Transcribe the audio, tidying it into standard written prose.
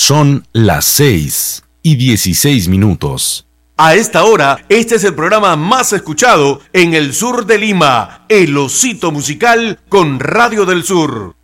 Son las 6:16. A esta hora, este es el programa más escuchado en el sur de Lima, El Osito Musical con Radio del Sur.